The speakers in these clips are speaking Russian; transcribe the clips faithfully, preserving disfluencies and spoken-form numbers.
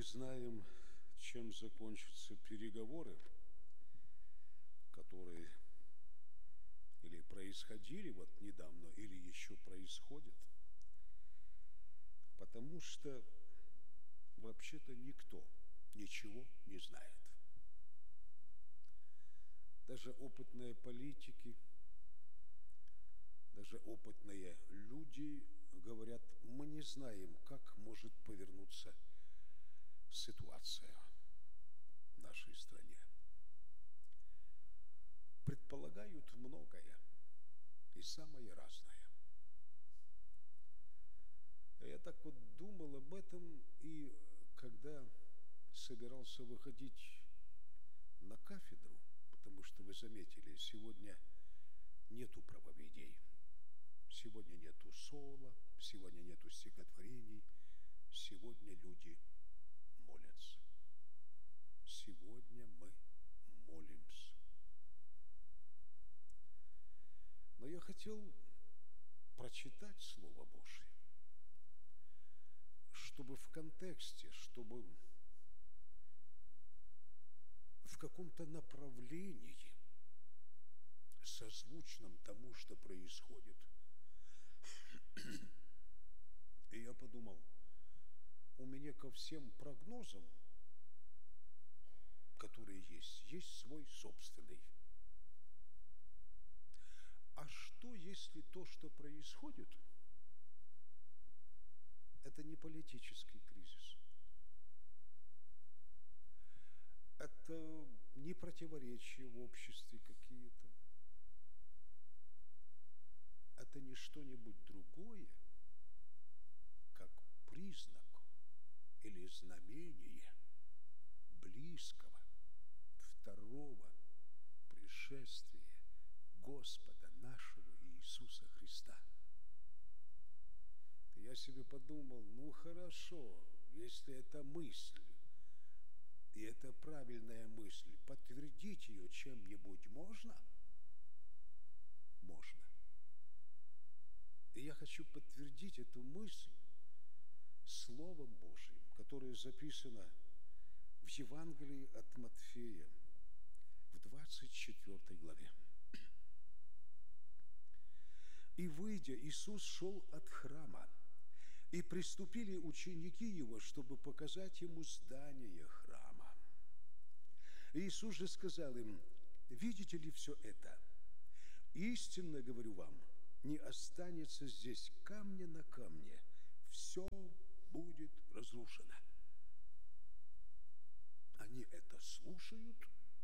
не знаем, чем закончатся переговоры, которые или происходили вот недавно, или еще происходят, потому что вообще-то никто ничего не знает. Даже опытные политики, даже опытные люди говорят, мы не знаем, как может повернуться ситуация в нашей стране. Предполагают многое и самое разное. Я так вот думал об этом, и когда собирался выходить на кафедру, потому что вы заметили, сегодня нету проповедей, сегодня нету соло, сегодня нету стихотворений, сегодня люди молятся. Сегодня мы молимся. Но я хотел прочитать Слово Божие, чтобы в контексте, чтобы в каком-то направлении, созвучном тому, что происходит. И я подумал, у меня ко всем прогнозам, которые есть, есть свой собственный. А что, если то, что происходит, это не политический кризис? Это не противоречия в обществе какие-то. Это не что-нибудь другое, как признак или знамение близкого второго пришествия Господа нашего Иисуса Христа. Я себе подумал, ну хорошо, если это мысль, и это правильная мысль, подтвердить ее чем-нибудь можно? Можно. И я хочу подтвердить эту мысль Словом Божьим, которое записано в Евангелии от Матфея в двадцать четвёртой главе. «И, выйдя, Иисус шел от храма, и приступили ученики Его, чтобы показать Ему здание храма. Иисус же сказал им, видите ли все это? Истинно говорю вам, не останется здесь камня на камне, все будет разрушено». Они это слушают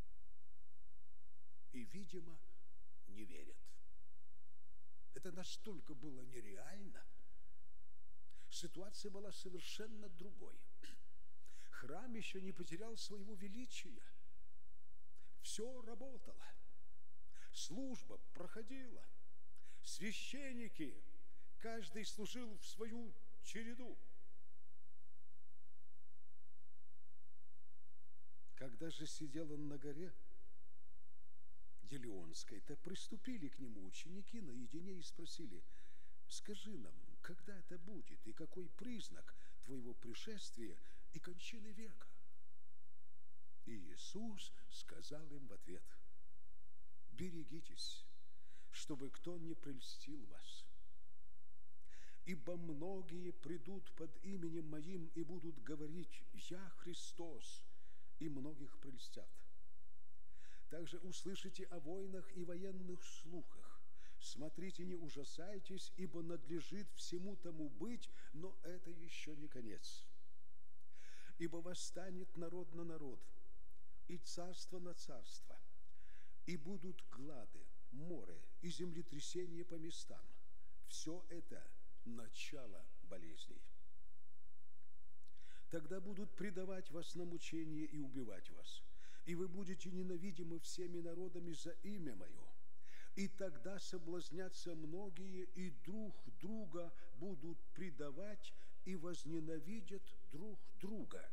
и, видимо, не верят. Это настолько было нереально. Ситуация была совершенно другой. Храм еще не потерял своего величия. Все работало. Служба проходила. Священники, каждый служил в свою череду. Когда же сидел он на горе Елеонской, то приступили к нему ученики наедине и спросили, скажи нам, когда это будет, и какой признак твоего пришествия и кончины века? И Иисус сказал им в ответ, берегитесь, чтобы кто не прельстил вас. Ибо многие придут под именем Моим и будут говорить, «Я Христос», и многих прельстят. Также услышите о войнах и военных слухах. Смотрите, не ужасайтесь, ибо надлежит всему тому быть, но это еще не конец. Ибо восстанет народ на народ, и царство на царство, и будут глады, море и землетрясения по местам. Все это начало болезней. Тогда будут предавать вас на мучение и убивать вас, и вы будете ненавидимы всеми народами за имя Мое. И тогда соблазнятся многие, и друг друга будут предавать, и возненавидят друг друга.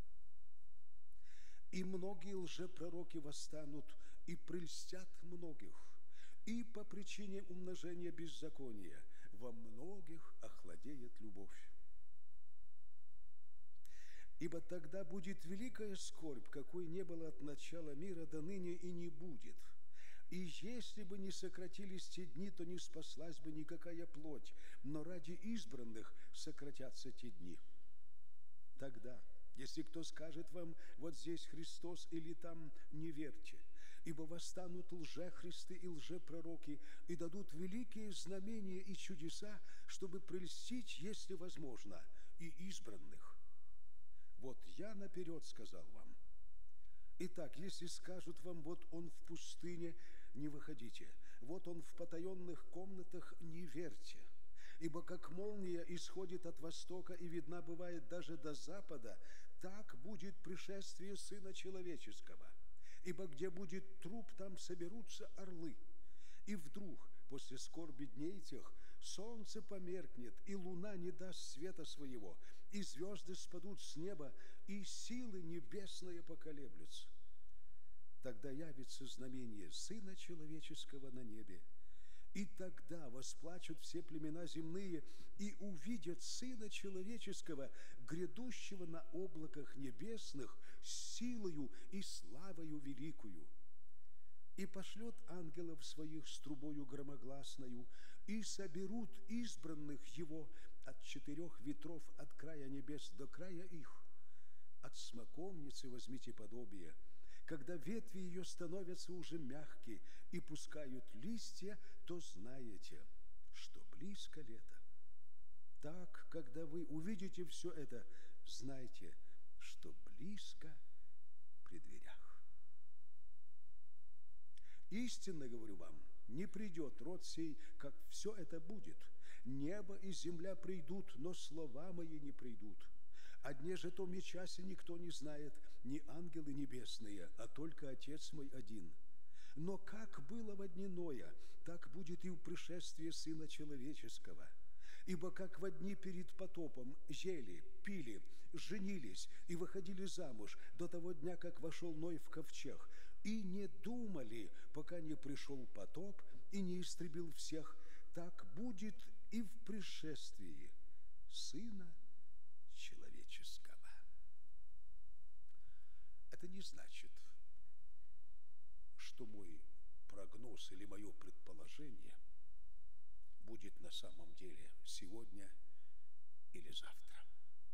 И многие лжепророки восстанут, и прельстят многих, и по причине умножения беззакония во многих охладеет любовь. Ибо тогда будет великая скорбь, какой не было от начала мира до ныне и не будет. И если бы не сократились те дни, то не спаслась бы никакая плоть, но ради избранных сократятся те дни. Тогда, если кто скажет вам, вот здесь Христос или там, не верьте, ибо восстанут лжехристы и лжепророки, и дадут великие знамения и чудеса, чтобы прельстить, если возможно, и избранных. Вот я наперед сказал вам. Итак, если скажут вам, вот он в пустыне, не выходите, вот он в потаенных комнатах, не верьте. Ибо как молния исходит от востока и видна бывает даже до запада, так будет пришествие Сына Человеческого. Ибо где будет труп, там соберутся орлы. И вдруг, после скорби дней тех, солнце померкнет, и луна не даст света своего, и звезды спадут с неба, и силы небесные поколеблются. Тогда явится знамение Сына Человеческого на небе, и тогда восплачут все племена земные и увидят Сына Человеческого, грядущего на облаках небесных, с силою и славою великую. И пошлет ангелов своих с трубою громогласною, и соберут избранных его от четырех ветров, от края небес до края их. От смоковницы возьмите подобие, когда ветви ее становятся уже мягкие и пускают листья, то знаете, что близко лето. Так, когда вы увидите все это, знайте, что близко при дверях. Истинно говорю вам, не придет род сей, как все это будет. Небо и земля придут, но слова мои не придут. О дне же том и часе никто не знает, ни ангелы небесные, а только Отец мой один. Но как было во дни Ноя, так будет и в пришествии Сына Человеческого. Ибо как во дни перед потопом ели, пили, женились и выходили замуж до того дня, как вошел Ной в ковчег, и не думали, пока не пришел потоп и не истребил всех, так будет и в пришествии Сына Человеческого. Это не значит, что мой прогноз или мое предположение будет на самом деле сегодня или завтра.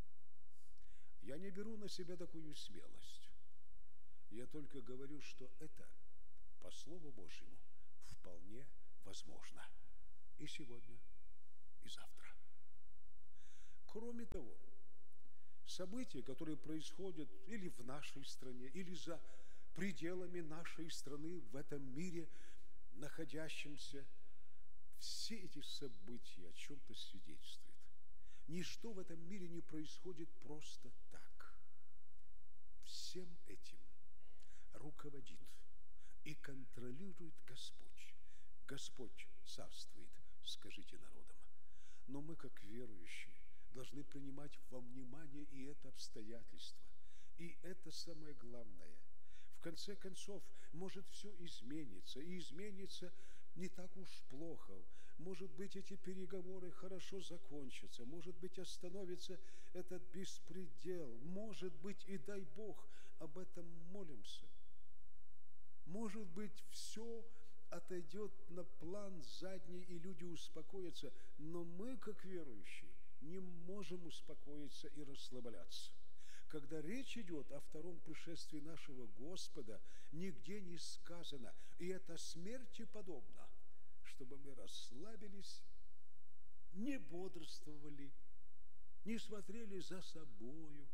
Я не беру на себя такую смелость. Я только говорю, что это, по Слову Божьему, вполне возможно и сегодня, и завтра. Кроме того, события, которые происходят или в нашей стране, или за пределами нашей страны, в этом мире находящемся, все эти события о чем-то свидетельствуют. Ничто в этом мире не происходит просто так. Всем этим руководит и контролирует Господь. Господь царствует, скажите народам. Но мы, как верующие, должны принимать во внимание и это обстоятельство. И это самое главное. В конце концов, может все изменится, и изменится не так уж плохо. Может быть, эти переговоры хорошо закончатся, может быть, остановится этот беспредел, может быть, и дай Бог, об этом молимся. Может быть, все отойдет на план задний, и люди успокоятся, но мы, как верующие, не можем успокоиться и расслабляться. Когда речь идет о втором пришествии нашего Господа, нигде не сказано, и это смерти подобно, чтобы мы расслабились, не бодрствовали, не смотрели за собою,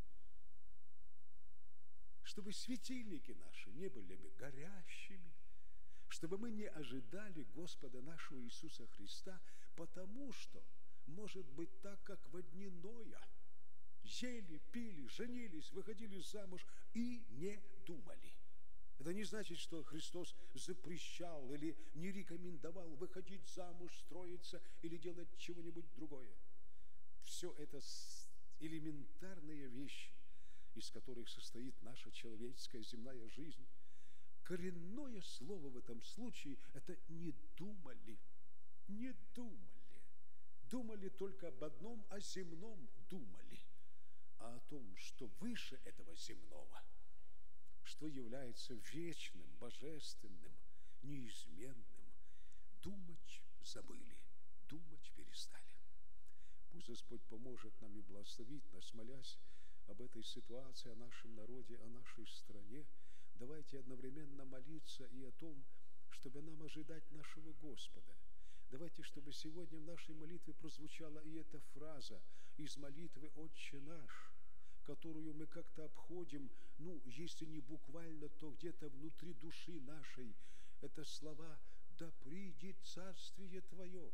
чтобы светильники наши не были бы горящими, чтобы мы не ожидали Господа нашего Иисуса Христа, потому что, может быть, так, как во дни Ноя, ели, пили, женились, выходили замуж и не думали. Это не значит, что Христос запрещал или не рекомендовал выходить замуж, строиться или делать чего-нибудь другое. Все это элементарные вещи, из которых состоит наша человеческая земная жизнь. Коренное слово в этом случае – это «не думали». Не думали. Думали только об одном, о земном думали. А о том, том, что выше этого земного, что является вечным, божественным, неизменным, думать забыли, думать перестали. Пусть Господь поможет нам и благословит нас, молясь об этой ситуации, о нашем народе, о нашей стране. Давайте одновременно молиться и о том, чтобы нам ожидать нашего Господа. Давайте, чтобы сегодня в нашей молитве прозвучала и эта фраза из молитвы «Отче наш», которую мы как-то обходим, ну, если не буквально, то где-то внутри души нашей. Это слова «Да придет царствие Твое».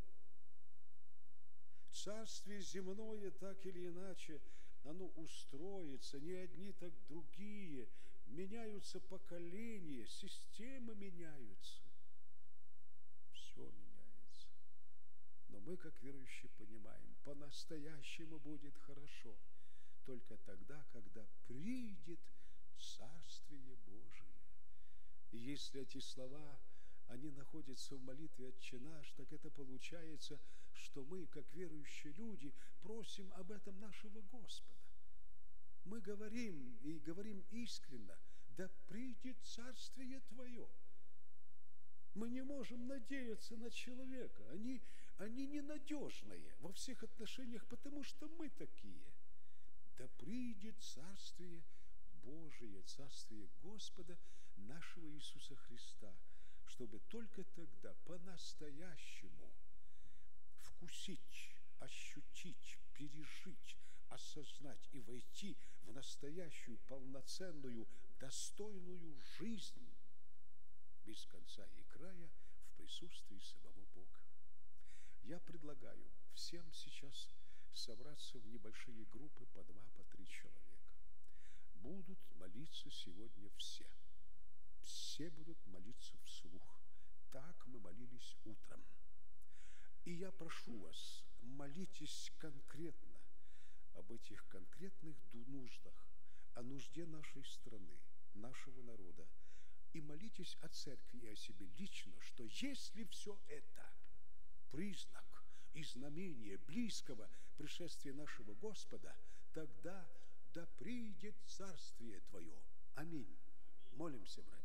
Царствие земное, так или иначе, оно устроится, не одни, так другие. Меняются поколения, системы меняются. Все меняется. Но мы, как верующие, понимаем, по-настоящему будет хорошо только тогда, когда придет Царствие Божие. И если эти слова, они находятся в молитве «Отче наш», так это получается, что мы, как верующие люди, просим об этом нашего Господа. Мы говорим, и говорим искренно: «Да придет Царствие Твое». Мы не можем надеяться на человека. Они, они ненадежные во всех отношениях, потому что мы такие. Да придет Царствие Божие, Царствие Господа нашего Иисуса Христа, чтобы только тогда по-настоящему вкусить, ощутить, пережить, осознать и войти в настоящую, полноценную, достойную жизнь без конца и края в присутствии самого Бога. Я предлагаю всем сейчас собраться в небольшие группы по два, по три человека. Будут молиться сегодня все. Все будут молиться вслух. Так мы молились утром. И я прошу вас, молитесь конкретно об этих конкретных нуждах, о нужде нашей страны, нашего народа. И молитесь о церкви и о себе лично, что если все это признак и знамение близкого пришествия нашего Господа, тогда да придет Царствие Твое. Аминь. Молимся, братья.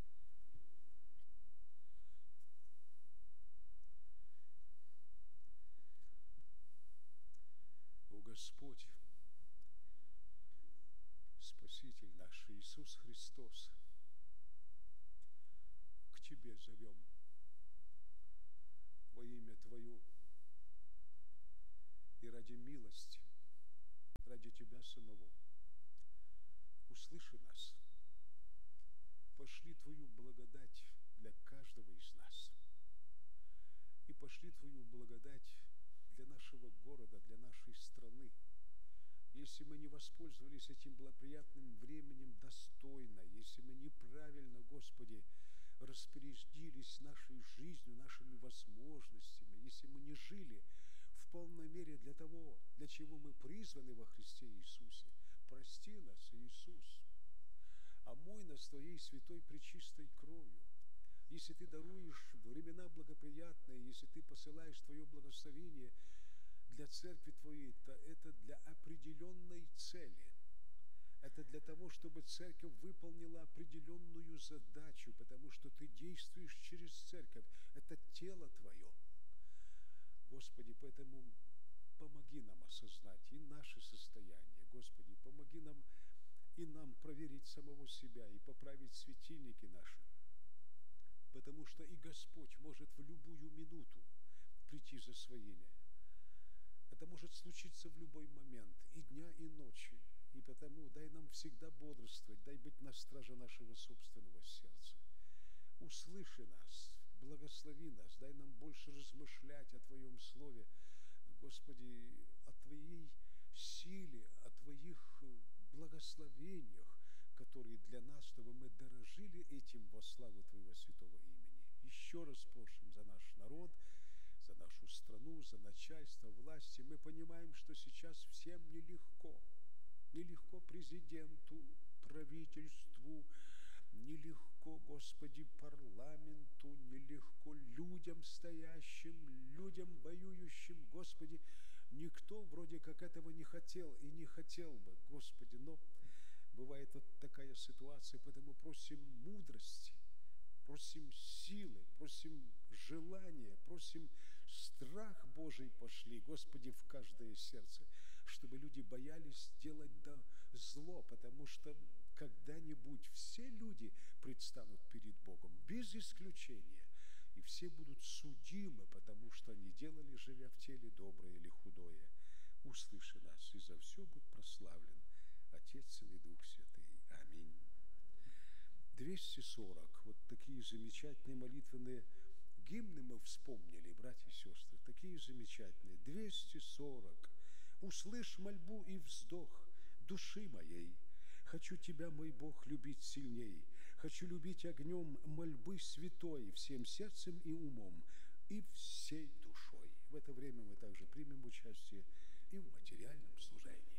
О Господь, Спаситель наш Иисус Христос, к Тебе зовем во имя Твое и ради милости, ради Тебя самого. Услыши нас, пошли Твою благодать для каждого из нас, и пошли Твою благодать для нашего города, для нашей страны. Если мы не воспользовались этим благоприятным временем достойно, если мы неправильно, Господи, распорядились нашей жизнью, нашими возможностями, если мы не жили в полной мере для того, для чего мы призваны во Христе Иисусе, прости нас, Иисус, омой нас Твоей святой пречистой кровью. Если Ты даруешь времена благоприятные, если Ты посылаешь Твое благословение для церкви Твоей, то это для определенной цели. Это для того, чтобы церковь выполнила определенную задачу, потому что Ты действуешь через церковь. Это тело Твое. Господи, поэтому помоги нам осознать и наше состояние. Господи, помоги нам и нам проверить самого себя и поправить светильники наши. Потому что и Господь может в любую минуту прийти за своими. Это может случиться в любой момент, и дня, и ночи. И потому дай нам всегда бодрствовать, дай быть на страже нашего собственного сердца. Услыши нас, благослови нас, дай нам больше размышлять о Твоем Слове, Господи, о Твоей силе, о Твоих благословениях, которые для нас, чтобы мы дорожили этим во славу Твоего святого имени. Еще раз просим за наш народ, за нашу страну, за начальство, власти. Мы понимаем, что сейчас всем нелегко. Нелегко президенту, правительству, нелегко, Господи, парламенту, нелегко людям стоящим, людям воюющим, Господи. Никто вроде как этого не хотел и не хотел бы, Господи, но бывает вот такая ситуация, поэтому просим мудрости, просим силы, просим желания, просим страх Божий пошли, Господи, в каждое сердце, чтобы люди боялись делать да зло, потому что когда-нибудь все люди предстанут перед Богом, без исключения, и все будут судимы, потому что они делали, живя в теле, доброе или худое. Услыши нас, и за все будь прославлен Отец, Сын и Дух Святый. Аминь. двести сорок. Вот такие замечательные молитвенные гимны мы вспомнили, братья и сестры, такие замечательные. двести сорок. Услышь мольбу и вздох души моей. Хочу Тебя, мой Бог, любить сильней. Хочу любить огнем мольбы святой всем сердцем и умом и всей душой. В это время мы также примем участие и в материальном служении.